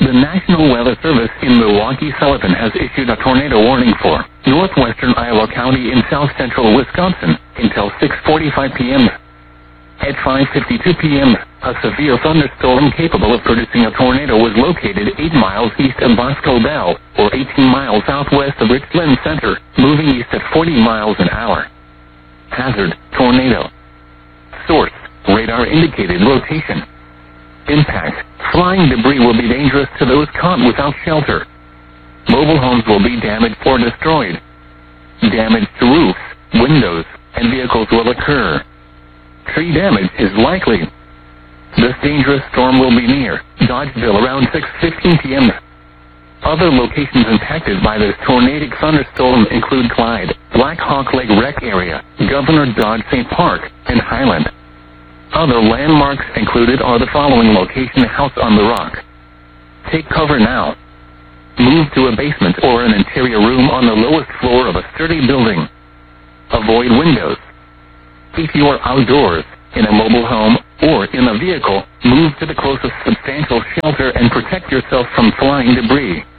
The National Weather Service in Milwaukee-Sullivan has issued a tornado warning for northwestern Iowa County in south-central Wisconsin until 6:45 p.m. At 5:52 p.m., a severe thunderstorm capable of producing a tornado was located 8 miles east of Bosco Bell, or 18 miles southwest of Richland Center, moving east at 40 miles an hour. Hazard, tornado. Source, radar indicated rotation. Impact, flying debris will be dangerous to those caught without shelter. Mobile homes will be damaged or destroyed. Damage to roofs, windows, and vehicles will occur. Tree damage is likely. This dangerous storm will be near Dodgeville around 6:15 p.m. Other locations impacted by this tornadic thunderstorm include Clyde, Black Hawk Lake Rec Area, Governor Dodge St. Park, and Highland. Other landmarks included are the following location: House on the Rock. Take cover now. Move to a basement or an interior room on the lowest floor of a sturdy building. Avoid windows. If you are outdoors, in a mobile home, or in a vehicle, move to the closest substantial shelter and protect yourself from flying debris.